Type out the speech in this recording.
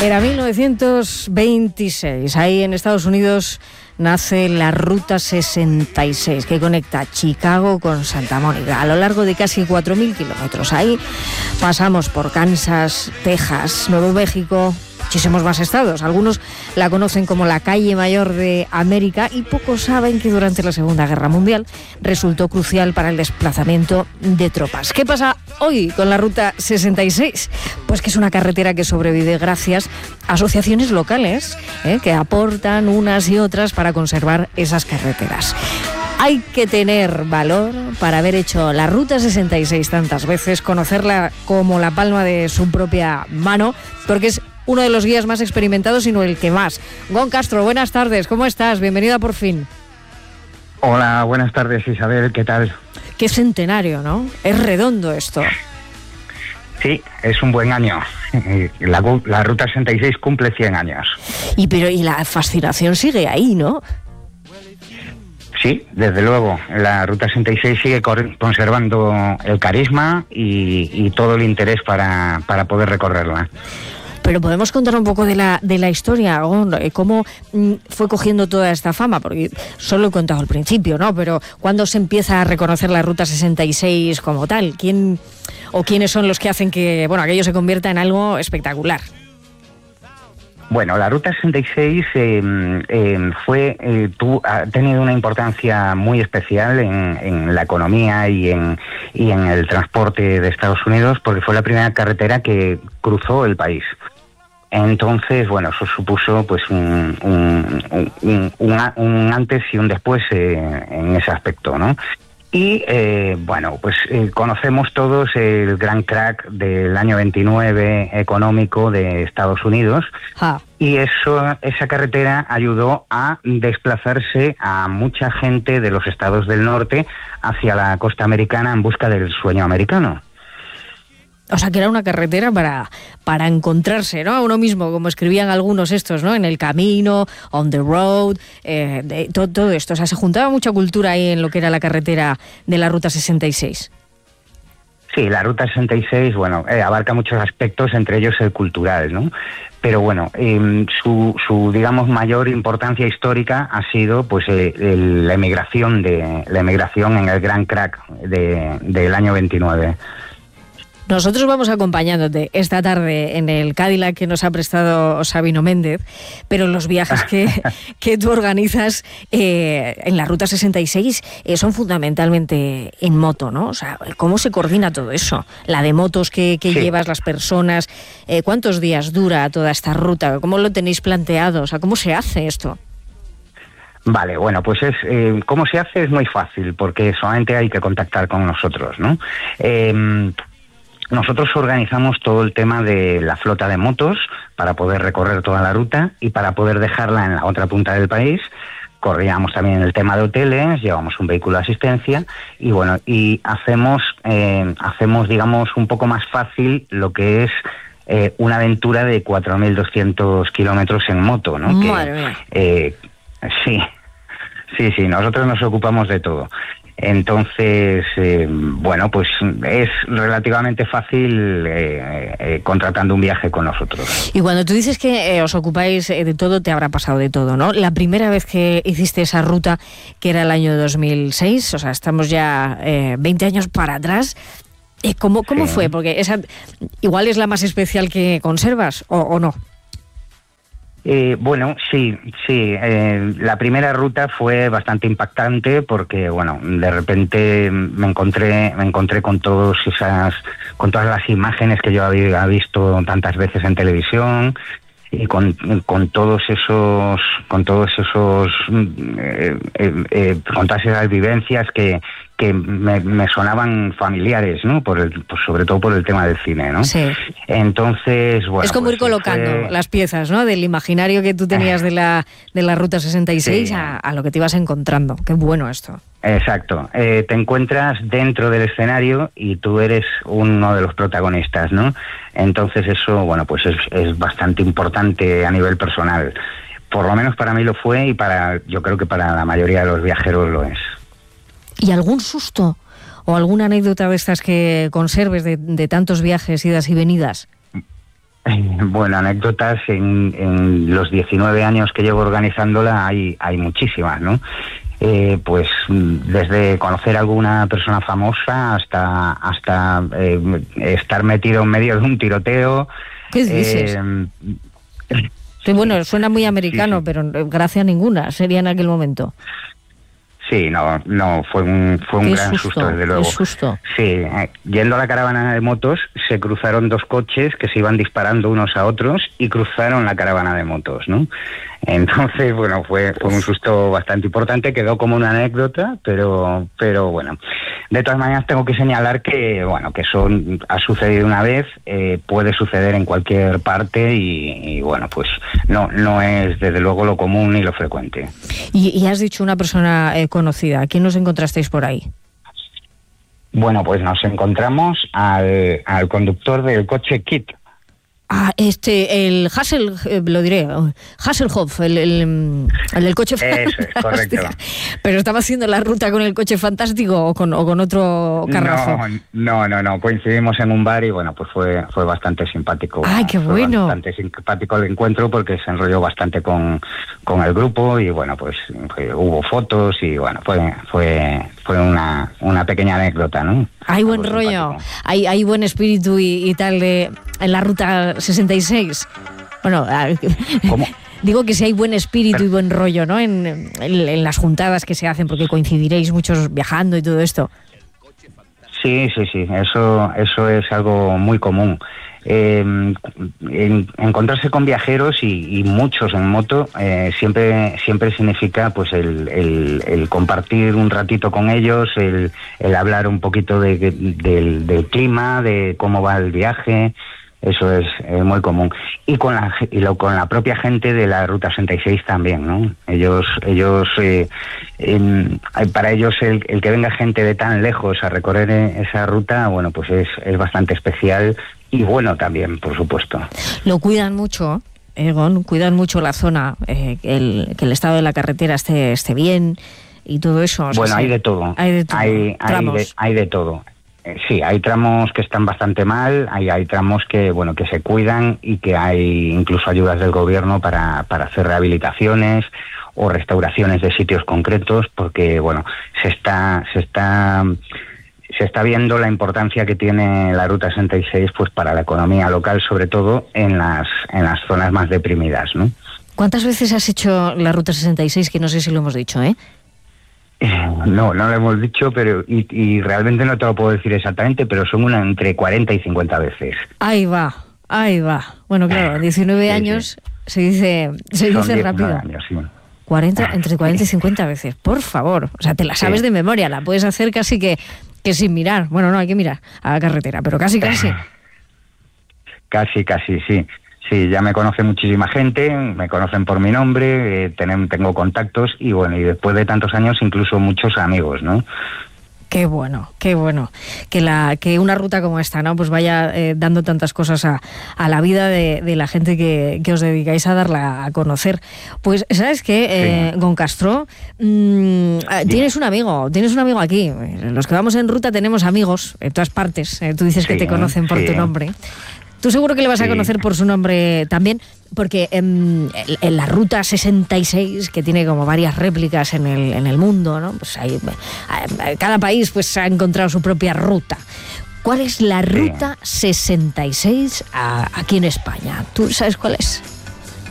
Era 1926. Ahí en Estados Unidos nace la Ruta 66, que conecta Chicago con Santa Mónica, a lo largo de casi 4.000 kilómetros. Ahí pasamos por Kansas, Texas, Nuevo México, muchísimos más estados. Algunos la conocen como la calle mayor de América y pocos saben que durante la Segunda Guerra Mundial resultó crucial para el desplazamiento de tropas. ¿Qué pasa hoy con la Ruta 66? Pues que es una carretera que sobrevive gracias a asociaciones locales que aportan unas y otras para conservar esas carreteras. Hay que tener valor para haber hecho la Ruta 66 tantas veces, conocerla como la palma de su propia mano, porque es uno de los guías más experimentados y no el que más. Gon Castro, buenas tardes, ¿cómo estás? Bienvenida por fin. Hola, buenas tardes, Isabel, ¿qué tal? Qué centenario, ¿no? Es redondo esto. Sí, es un buen año. La Ruta 66 cumple 100 años. Y la fascinación sigue ahí, ¿no? Sí, desde luego. La Ruta 66 sigue conservando el carisma y todo el interés para poder recorrerla. Pero podemos contar un poco de la historia, cómo fue cogiendo toda esta fama, porque solo he contado al principio, ¿no? Pero ¿cuándo se empieza a reconocer la Ruta 66 como tal? ¿Quiénes son los que hacen que, aquello se convierta en algo espectacular? Bueno, la Ruta 66 ha tenido una importancia muy especial en la economía y en el transporte de Estados Unidos, porque fue la primera carretera que cruzó el país. Entonces, eso supuso pues un antes y un después en ese aspecto, ¿no? Y conocemos todos el gran crack del año 29 económico de Estados Unidos. Y esa carretera ayudó a desplazarse a mucha gente de los estados del norte hacia la costa americana en busca del sueño americano. O sea, que era una carretera para encontrarse, ¿no? A uno mismo, como escribían algunos estos, ¿no? En el camino, on the road, todo esto. O sea, se juntaba mucha cultura ahí en lo que era la carretera de la Ruta 66. Sí, la Ruta 66, abarca muchos aspectos, entre ellos el cultural, ¿no? Pero su digamos mayor importancia histórica ha sido pues la emigración en el gran crack del año 29. Nosotros vamos acompañándote esta tarde en el Cadillac que nos ha prestado Sabino Méndez, pero los viajes que tú organizas en la Ruta 66 son fundamentalmente en moto, ¿no? O sea, ¿cómo se coordina todo eso? La de motos que sí. Llevas, las personas, ¿cuántos días dura toda esta ruta? ¿Cómo lo tenéis planteado? O sea, ¿cómo se hace esto? Vale, pues ¿cómo se hace? Es muy fácil, porque solamente hay que contactar con nosotros, ¿no? Nosotros organizamos todo el tema de la flota de motos para poder recorrer toda la ruta y para poder dejarla en la otra punta del país. Corríamos también el tema de hoteles, llevamos un vehículo de asistencia y hacemos digamos un poco más fácil lo que es una aventura de 4.200 kilómetros en moto, ¿no? Madre mía. Sí, nosotros nos ocupamos de todo. Entonces, pues es relativamente fácil contratando un viaje con nosotros. Y cuando tú dices que os ocupáis de todo, te habrá pasado de todo, ¿no? La primera vez que hiciste esa ruta, que era el año 2006, o sea, estamos ya 20 años para atrás, ¿cómo fue? Porque esa igual es la más especial que conservas, ¿o no? Sí. La primera ruta fue bastante impactante porque, de repente me encontré con todas las imágenes que yo había visto tantas veces en televisión y con todas esas vivencias que me sonaban familiares, ¿no? Sobre todo por el tema del cine, ¿no? Sí. Entonces, es como ir colocando las piezas, ¿no? Del imaginario que tú tenías de la Ruta 66 sí. a lo que te ibas encontrando. Qué bueno esto. Exacto. Te encuentras dentro del escenario y tú eres uno de los protagonistas, ¿no? Entonces eso, es bastante importante a nivel personal. Por lo menos para mí lo fue y yo creo que para la mayoría de los viajeros lo es. ¿Y algún susto o alguna anécdota de estas que conserves de tantos viajes, idas y venidas? Bueno, anécdotas en los 19 años que llevo organizándola hay muchísimas, ¿no? Pues desde conocer a alguna persona famosa hasta estar metido en medio de un tiroteo. ¿Qué dices? Sí, bueno, suena muy americano, sí. Pero gracia ninguna sería en aquel momento. Sí, no, fue un gran susto, desde luego. Qué susto. Sí, yendo a la caravana de motos, se cruzaron dos coches que se iban disparando unos a otros y cruzaron la caravana de motos, ¿no? Entonces, bueno, fue un susto bastante importante, quedó como una anécdota, pero bueno. De todas maneras, tengo que señalar que, bueno, que eso ha sucedido una vez, puede suceder en cualquier parte y bueno, pues no es desde luego lo común ni lo frecuente. Y has dicho una persona conocida, ¿a quién nos encontrasteis por ahí? Bueno, pues nos encontramos al conductor del coche Kit. El Hasselhoff, el del coche fantástico. Eso es, correcto. Pero estaba haciendo la ruta con el coche fantástico o con otro carrazo. No, coincidimos en un bar y bueno, pues fue bastante simpático. ¡Ay, qué bueno! Fue bastante simpático el encuentro porque se enrolló bastante con el grupo y bueno, pues hubo fotos y bueno, fue una pequeña anécdota, ¿no? Hay buen rollo, hay buen espíritu y tal en la ruta 66. Bueno, ¿cómo? Digo que si hay buen espíritu y buen rollo, ¿no? En las juntadas que se hacen, porque coincidiréis muchos viajando y todo esto. Sí, eso es algo muy común. Encontrarse con viajeros y muchos en moto siempre significa pues el compartir un ratito con ellos, el hablar un poquito del clima, de cómo va el viaje. Eso es muy común. Y con la propia gente de la Ruta 66 también, ¿no? Para ellos el que venga gente de tan lejos a recorrer esa ruta, bueno, pues es bastante especial y bueno también, por supuesto. Lo cuidan mucho, Egon, cuidan mucho la zona, que el estado de la carretera esté bien y todo eso. Bueno, hay de todo. Hay de todo. Sí, hay tramos que están bastante mal, hay tramos que se cuidan y que hay incluso ayudas del gobierno para hacer rehabilitaciones o restauraciones de sitios concretos, porque bueno, se está viendo la importancia que tiene la Ruta 66 pues para la economía local, sobre todo en las zonas más deprimidas, ¿no? ¿Cuántas veces has hecho la Ruta 66? Que no sé si lo hemos dicho, ¿eh? No lo hemos dicho, pero y realmente no te lo puedo decir exactamente, pero son entre 40 y 50 veces. Ahí va. Bueno, claro, 19 años sí. se dice rápido. Años, sí. Entre 40 y 50 veces, por favor. O sea, te la sabes de memoria, la puedes hacer casi que sin mirar. Bueno, no, hay que mirar a la carretera, pero casi. Casi, sí. Sí, ya me conoce muchísima gente, me conocen por mi nombre, tengo contactos y bueno, y después de tantos años incluso muchos amigos, ¿no? Qué bueno. Que una ruta como esta, ¿no? Pues vaya dando tantas cosas a la vida de la gente que os dedicáis a darla a conocer. Pues, ¿sabes qué, Gon Castro? Tienes un amigo aquí. Los que vamos en ruta tenemos amigos en todas partes. Tú dices que te conocen por tu nombre. Tú seguro que le vas a conocer por su nombre también, porque en la Ruta 66, que tiene como varias réplicas en el mundo, ¿no? Pues cada país pues ha encontrado su propia ruta. ¿Cuál es la Ruta 66 aquí en España? ¿Tú sabes cuál es?